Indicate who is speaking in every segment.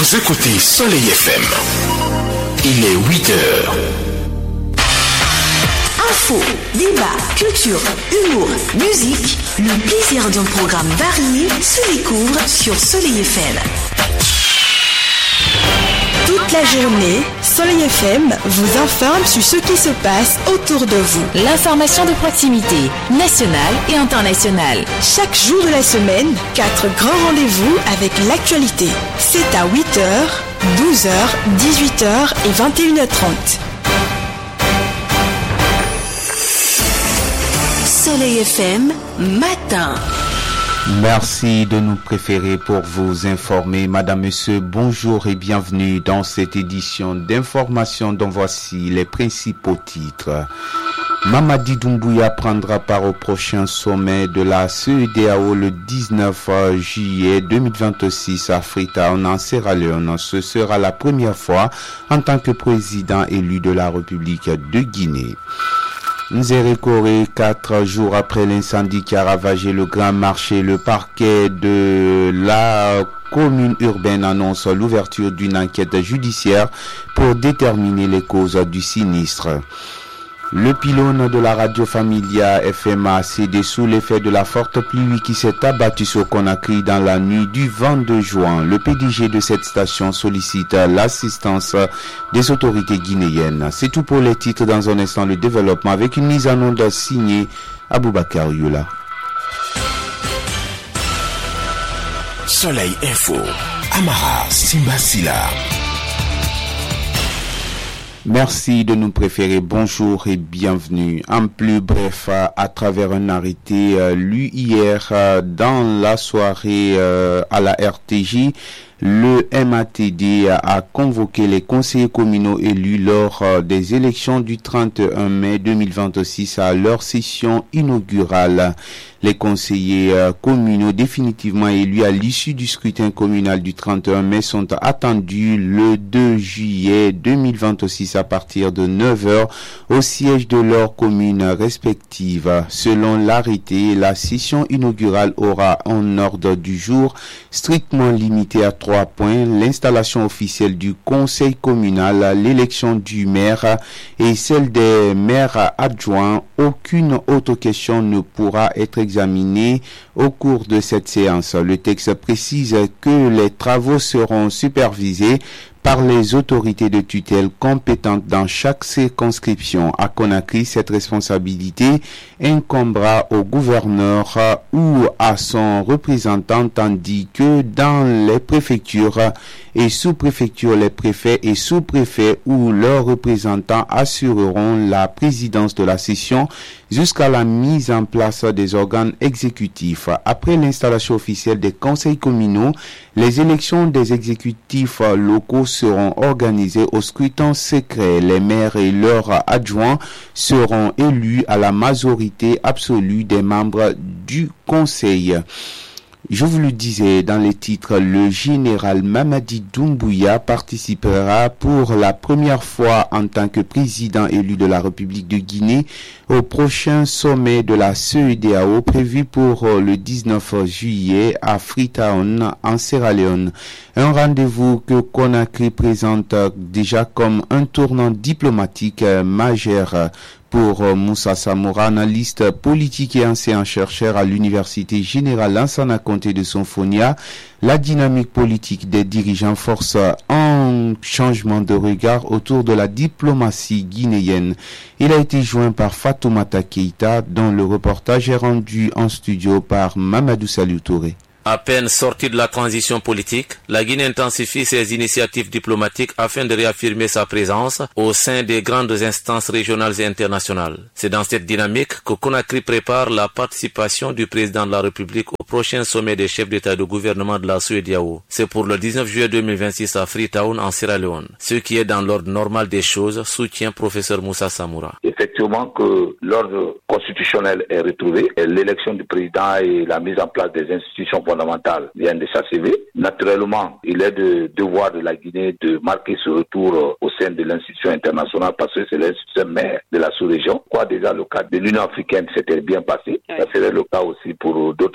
Speaker 1: Vous écoutez Soleil FM. Il est 8h.
Speaker 2: Info, débat, culture, humour, musique, le plaisir d'un programme varié se découvre sur Soleil FM. Toute la journée, Soleil FM vous informe sur ce qui se passe autour de vous.
Speaker 3: L'information de proximité, nationale et internationale.
Speaker 2: Chaque jour de la semaine, 4 grands rendez-vous avec l'actualité. C'est à 8h, 12h, 18h et 21h30. Soleil FM, matin.
Speaker 4: Merci de nous préférer pour vous informer. Madame, Monsieur, bonjour et bienvenue dans cette édition d'information dont voici les principaux titres. Mamadi Doumbouya prendra part au prochain sommet de la CEDEAO le 19 juillet 2026 à Freetown en Sierra Leone. Ce sera la première fois en tant que président élu de la République de Guinée. Nzéré Koré, 4 jours après l'incendie qui a ravagé le grand marché, le parquet de la commune urbaine annonce l'ouverture d'une enquête judiciaire pour déterminer les causes du sinistre. Le pylône de la radio Familia FM a cédé sous l'effet de la forte pluie qui s'est abattue sur Conakry dans la nuit du 22 juin. Le PDG de cette station sollicite l'assistance des autorités guinéennes. C'est tout pour les titres. Dans un instant, le développement avec une mise en onde signée Aboubakar Youla.
Speaker 1: Soleil Info. Amara Simbasila.
Speaker 4: Merci de nous préférer. Bonjour et bienvenue. En plus bref, à travers un arrêté lu hier dans la soirée à la RTJ, le MATD a convoqué les conseillers communaux élus lors des élections du 31 mai 2026 à leur session inaugurale. Les conseillers communaux définitivement élus à l'issue du scrutin communal du 31 mai sont attendus le 2 juillet 2026 à partir de 9h au siège de leurs communes respectives. Selon l'arrêté, la session inaugurale aura un ordre du jour strictement limité à 3 points: l'installation officielle du conseil communal, l'élection du maire et celle des maires adjoints. Aucune autre question ne pourra être examinée au cours de cette séance. Le texte précise que les travaux seront supervisés par les autorités de tutelle compétentes dans chaque circonscription. À Conakry, cette responsabilité incombera au gouverneur ou à son représentant, tandis que dans les préfectures et sous-préfectures, les préfets et sous-préfets ou leurs représentants assureront la présidence de la session jusqu'à la mise en place des organes exécutifs. Après l'installation officielle des conseils communaux, les élections des exécutifs locaux seront organisées au scrutin secret. Les maires et leurs adjoints seront élus à la majorité absolue des membres du conseil. Je vous le disais dans les titres, le général Mamadi Doumbouya participera pour la première fois en tant que président élu de la République de Guinée au prochain sommet de la CEDEAO prévu pour le 19 juillet à Freetown en Sierra Leone. Un rendez-vous que Conakry présente déjà comme un tournant diplomatique majeur. Pour Moussa Samoura, analyste politique et enseignant-chercheur à l'Université Générale Lansana Conté de Sonfonia, la dynamique politique des dirigeants force un changement de regard autour de la diplomatie guinéenne. Il a été joint par Fatoumata Keïta, dont le reportage est rendu en studio par Mamadou Salou Touré.
Speaker 5: À peine sortie de la transition politique, la Guinée intensifie ses initiatives diplomatiques afin de réaffirmer sa présence au sein des grandes instances régionales et internationales. C'est dans cette dynamique que Conakry prépare la participation du président de la République au prochain sommet des chefs d'État et de gouvernement de la CEDEAO. C'est pour le 19 juillet 2026 à Freetown en Sierra Leone. Ce qui est dans l'ordre normal des choses, soutient professeur Moussa Samoura.
Speaker 6: Effectivement que l'ordre constitutionnel est retrouvé et l'élection du président et la mise en place des institutions fondamentales viennent de s'achever. Naturellement, il est de devoir de la Guinée de marquer ce retour au sein de l'institution internationale parce que c'est l'institution mère de la sous-région. Quoi déjà le cas de l'Union africaine s'était bien passé, ça serait le cas aussi pour d'autres instances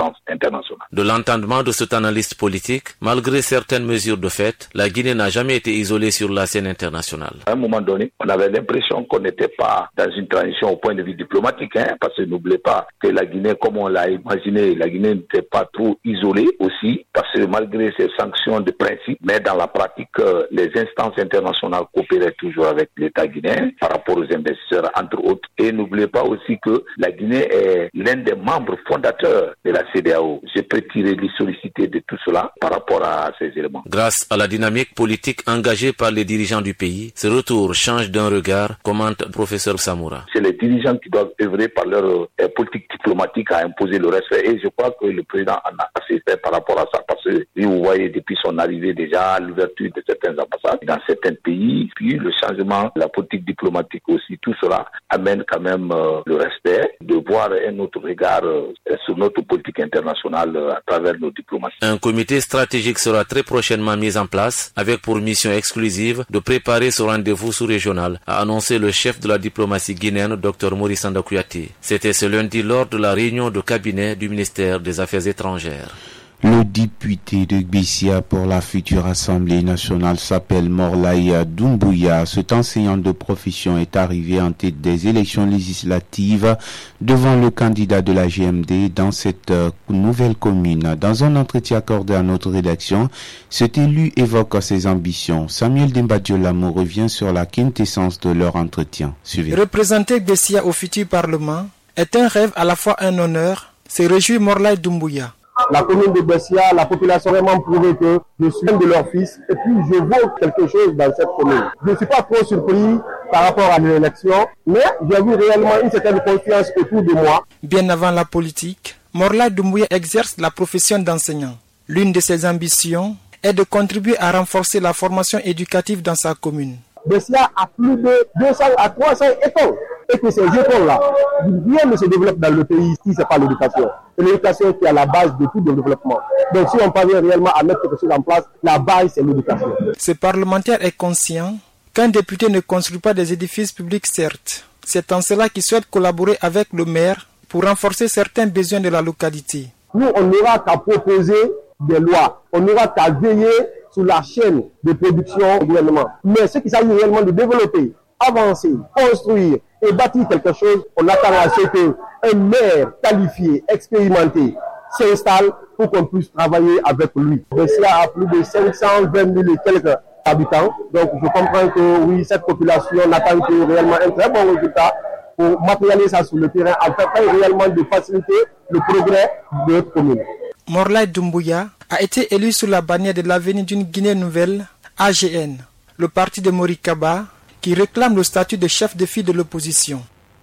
Speaker 6: instances internationales.
Speaker 5: De l'entendement de cet analyste politique, malgré certaines mesures de fait, la Guinée n'a jamais été isolée sur la scène internationale.
Speaker 6: À un moment donné, on avait l'impression qu'on n'était pas dans une transition au point de vue diplomatique, parce que n'oubliez pas que la Guinée, comme on l'a imaginé, la Guinée n'était pas trop isolée aussi, parce que malgré ces sanctions de principe, mais dans la pratique, les instances internationales coopéraient toujours avec l'État guinéen par rapport aux investisseurs, entre autres. Et n'oubliez pas aussi que la Guinée est l'un des membres fondateurs de la CEDEAO. Je peux tirer l'historicité de tout cela par rapport à ces éléments.
Speaker 5: Grâce à la dynamique politique engagée par les dirigeants du pays, ce retour change d'un regard, commente le professeur Samoura.
Speaker 6: C'est les dirigeants qui doivent œuvrer par leur politique diplomatique à imposer le respect. Et je crois que le président en a assez fait par rapport à ça. Parce que vous voyez depuis son arrivée déjà l'ouverture de certaines ambassades dans certains pays, puis le changement de la politique diplomatique aussi, tout cela amène quand même le respect, de voir un autre regard sur notre politique internationale à travers nos diplomaties.
Speaker 5: Un comité stratégique sera très prochainement mis en place avec pour mission exclusive de préparer ce rendez-vous sous-régional, a annoncé le chef de la diplomatie guinéenne, Dr Maurice Sanda Kouyaté. C'était ce lundi lors de la réunion de cabinet du ministère des Affaires étrangères.
Speaker 4: Le député de Bessia pour la future Assemblée nationale s'appelle Morlaye Doumbouya. Cet enseignant de profession est arrivé en tête des élections législatives devant le candidat de la GMD dans cette nouvelle commune. Dans un entretien accordé à notre rédaction, cet élu évoque ses ambitions. Samuel Dembadjolamo revient sur la quintessence de leur entretien. Suivez.
Speaker 7: Représenter Bessia au futur Parlement est un rêve à la fois un honneur, se réjouit Morlaye Doumbouya.
Speaker 8: La commune de Bessia, la population a vraiment prouvé que je suis un de leurs fils et puis je vaux quelque chose dans cette commune. Je ne suis pas trop surpris par rapport à l'élection, mais j'ai vu réellement une certaine confiance autour de moi.
Speaker 7: Bien avant la politique, Morlaye Doumbouya exerce la profession d'enseignant. L'une de ses ambitions est de contribuer à renforcer la formation éducative dans sa commune.
Speaker 8: Bessia a plus de 200 à 300 écoles. Et que ces écoles-là, rien ne se développe dans le pays si ce n'est pas l'éducation. C'est l'éducation qui est à la base de tout développement. Donc si on parvient réellement à mettre quelque chose en place, la base c'est l'éducation.
Speaker 7: Ce parlementaire est conscient qu'un député ne construit pas des édifices publics, certes. C'est en cela qu'il souhaite collaborer avec le maire pour renforcer certains besoins de la localité.
Speaker 8: Nous, on n'aura qu'à proposer des lois. On n'aura qu'à veiller sur la chaîne de production du gouvernement. Mais ce qu'il s'agit réellement de développer, avancer, construire et bâtir quelque chose, on attend à ce qu'un maire qualifié, expérimenté, s'installe pour qu'on puisse travailler avec lui. Bessia a plus de 520 000 et quelques habitants. Donc je comprends que oui, cette population n'attend que réellement un très bon résultat pour matérialiser ça sur le terrain, afin réellement de faciliter le progrès de notre commune.
Speaker 7: Morlaye Doumbouya a été élu sous la bannière de l'Avenir d'une Guinée nouvelle, AGN, le parti de Mori Kaba, qui réclame le statut de chef de file de l'opposition.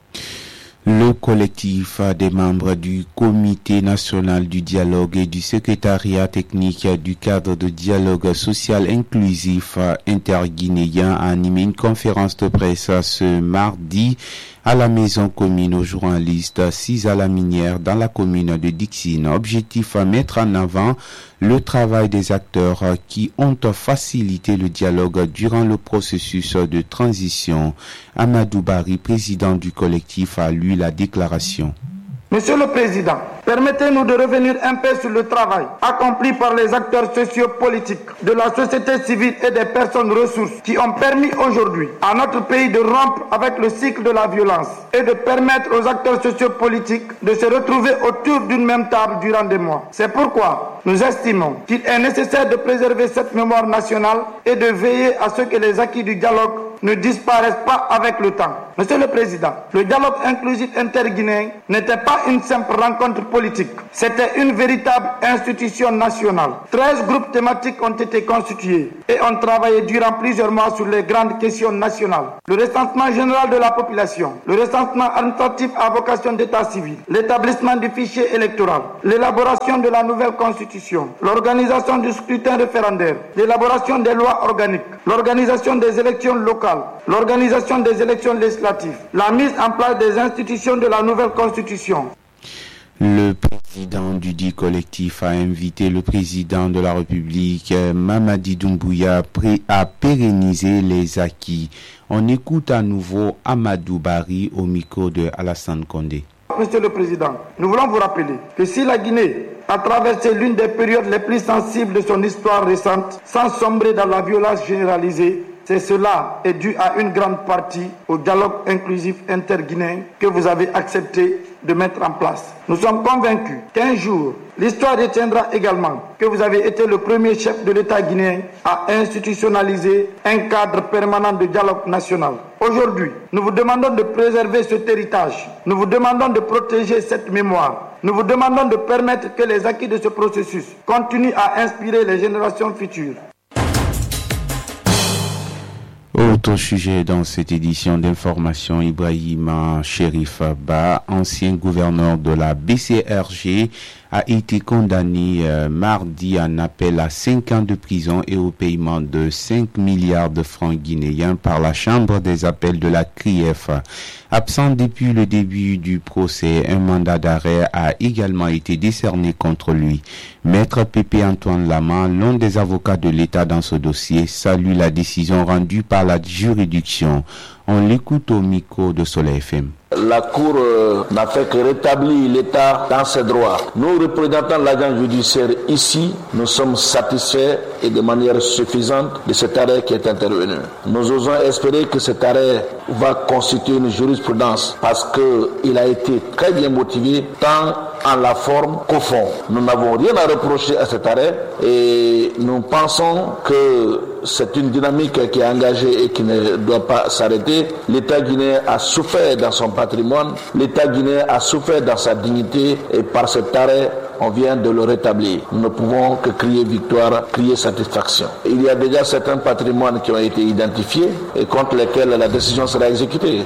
Speaker 4: Le collectif des membres du Comité national du dialogue et du secrétariat technique du cadre de dialogue social inclusif interguinéen a animé une conférence de presse ce mardi à la maison commune aux journalistes 6 à la minière dans la commune de Dixine. Objectif à mettre en avant le travail des acteurs qui ont facilité le dialogue durant le processus de transition. Amadou Bari, président du collectif, a lu la déclaration.
Speaker 9: Monsieur le Président, permettez-nous de revenir un peu sur le travail accompli par les acteurs sociopolitiques de la société civile et des personnes ressources qui ont permis aujourd'hui à notre pays de rompre avec le cycle de la violence et de permettre aux acteurs sociopolitiques de se retrouver autour d'une même table durant des mois. C'est pourquoi nous estimons qu'il est nécessaire de préserver cette mémoire nationale et de veiller à ce que les acquis du dialogue ne disparaissent pas avec le temps. Monsieur le Président, le dialogue inclusif interguinéen n'était pas une simple rencontre politique. C'était une véritable institution nationale. 13 groupes thématiques ont été constitués et ont travaillé durant plusieurs mois sur les grandes questions nationales. Le recensement général de la population, le recensement administratif à vocation d'état civil, l'établissement du fichier électoral, l'élaboration de la nouvelle constitution, l'organisation du scrutin référendaire, l'élaboration des lois organiques, l'organisation des élections locales, l'organisation des élections législatives, la mise en place des institutions de la nouvelle constitution.
Speaker 4: Le président du dit collectif a invité le président de la République, Mamadi Doumbouya, à pérenniser les acquis. On écoute à nouveau Amadou Bari au micro de Alassane Condé.
Speaker 9: Monsieur le Président, nous voulons vous rappeler que si la Guinée a traversé l'une des périodes les plus sensibles de son histoire récente sans sombrer dans la violence généralisée. Cela est dû à une grande partie au dialogue inclusif interguinéen que vous avez accepté de mettre en place. Nous sommes convaincus qu'un jour, l'histoire retiendra également que vous avez été le premier chef de l'État guinéen à institutionnaliser un cadre permanent de dialogue national. Aujourd'hui, nous vous demandons de préserver cet héritage. Nous vous demandons de protéger cette mémoire. Nous vous demandons de permettre que les acquis de ce processus continuent à inspirer les générations futures.
Speaker 4: Autre sujet dans cette édition d'information, Ibrahima Cherif Ba, ancien gouverneur de la BCRG, a été condamné mardi en appel à 5 ans de prison et au paiement de 5 milliards de francs guinéens par la Chambre des appels de la CRIEF. Absent depuis le début du procès, un mandat d'arrêt a également été décerné contre lui. Maître Pépé Antoine Lama, l'un des avocats de l'État dans ce dossier, salue la décision rendue par la juridiction. On l'écoute au micro de Soleil FM.
Speaker 10: La Cour n'a fait que rétablir l'État dans ses droits. Nous, représentants de l'agence judiciaire ici, nous sommes satisfaits et de manière suffisante de cet arrêt qui est intervenu. Nous osons espérer que cet arrêt va constituer une jurisprudence parce qu'il a été très bien motivé tant en la forme qu'au fond. Nous n'avons rien à reprocher à cet arrêt et nous pensons que c'est une dynamique qui est engagée et qui ne doit pas s'arrêter. L'État guinéen a souffert dans son patrimoine, l'État guinéen a souffert dans sa dignité et par cet arrêt, on vient de le rétablir. Nous ne pouvons que crier victoire, crier satisfaction. Il y a déjà certains patrimoines qui ont été identifiés et contre lesquels la décision sera exécutée.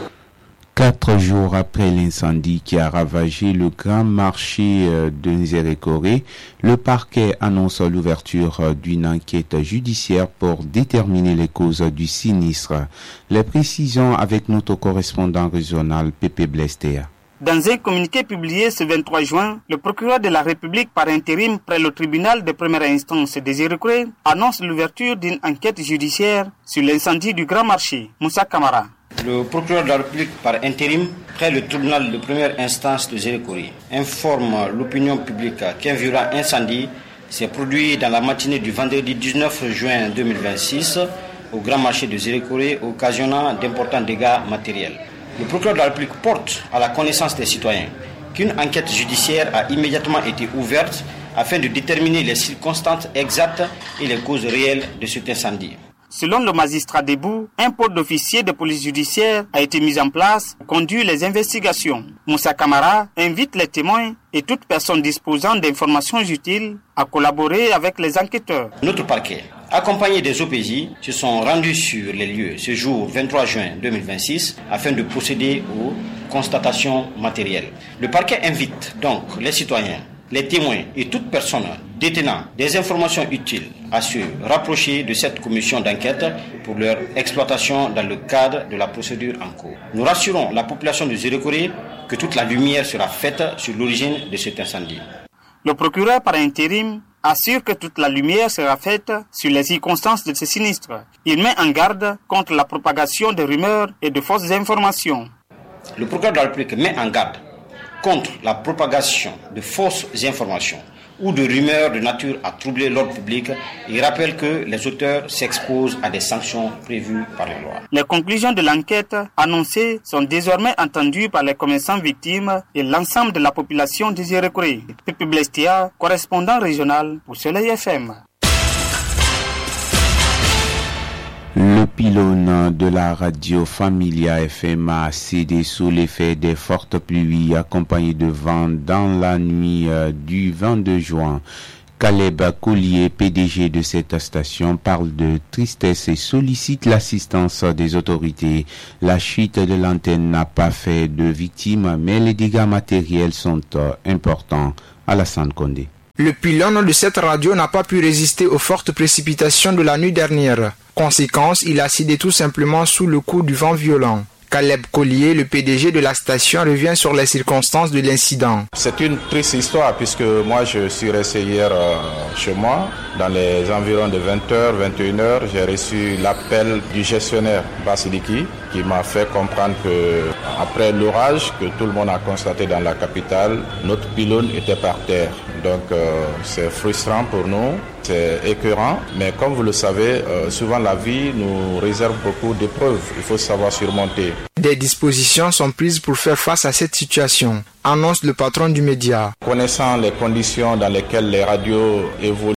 Speaker 4: 4 jours après l'incendie qui a ravagé le grand marché de Nzérékoré, le parquet annonce l'ouverture d'une enquête judiciaire pour déterminer les causes du sinistre. Les précisions avec notre correspondant régional Pépé Blestea.
Speaker 11: Dans un communiqué publié ce 23 juin, le procureur de la République par intérim près le tribunal de première instance de Nzérékoré annonce l'ouverture d'une enquête judiciaire sur l'incendie du grand marché. Moussa Camara.
Speaker 12: Le procureur de la République par intérim, près le tribunal de première instance de Nzérékoré, informe l'opinion publique qu'un violent incendie s'est produit dans la matinée du vendredi 19 juin 2026 au grand marché de Nzérékoré, occasionnant d'importants dégâts matériels. Le procureur de la République porte à la connaissance des citoyens qu'une enquête judiciaire a immédiatement été ouverte afin de déterminer les circonstances exactes et les causes réelles de cet incendie.
Speaker 11: Selon le magistrat debout, un pôle d'officiers de police judiciaire a été mis en place pour conduire les investigations. Moussa Camara invite les témoins et toute personne disposant d'informations utiles à collaborer avec les enquêteurs.
Speaker 12: Notre parquet, accompagné des OPJ, se sont rendus sur les lieux ce jour 23 juin 2026 afin de procéder aux constatations matérielles. Le parquet invite donc les citoyens, les témoins et toute personne détenant des informations utiles à se rapprocher de cette commission d'enquête pour leur exploitation dans le cadre de la procédure en cours. Nous rassurons la population de Nzérékoré que toute la lumière sera faite sur l'origine de cet incendie.
Speaker 11: Le procureur par intérim assure que toute la lumière sera faite sur les circonstances de ce sinistre. Il met en garde contre la propagation de rumeurs et de fausses informations.
Speaker 12: Le procureur de la République met en garde contre la propagation de fausses informations ou de rumeurs de nature à troubler l'ordre public et rappelle que les auteurs s'exposent à des sanctions prévues par la loi.
Speaker 11: Les conclusions de l'enquête annoncées sont désormais entendues par les commerçants victimes et l'ensemble de la population de Nzérékoré. Pépé Blestea, correspondant régional pour Soleil FM.
Speaker 4: Le pylône de la radio Familia FM a cédé sous l'effet des fortes pluies accompagnées de vent dans la nuit du 22 juin. Caleb Collier, PDG de cette station, parle de tristesse et sollicite l'assistance des autorités. La chute de l'antenne n'a pas fait de victimes, mais les dégâts matériels sont importants. Alassane Condé.
Speaker 7: Le pylône de cette radio n'a pas pu résister aux fortes précipitations de la nuit dernière. Conséquence, il a cédé tout simplement sous le coup du vent violent. Caleb Collier, le PDG de la station, revient sur les circonstances de l'incident.
Speaker 13: C'est une triste histoire puisque moi je suis resté hier chez moi. Dans les environs de 20h, 21h, j'ai reçu l'appel du gestionnaire Basiliki qui m'a fait comprendre que après l'orage que tout le monde a constaté dans la capitale, notre pylône était par terre. Donc c'est frustrant pour nous, c'est écœurant, mais comme vous le savez, souvent la vie nous réserve beaucoup d'épreuves, il faut savoir surmonter.
Speaker 7: Des dispositions sont prises pour faire face à cette situation, annonce le patron du média.
Speaker 13: Connaissant les conditions dans lesquelles les radios évoluent,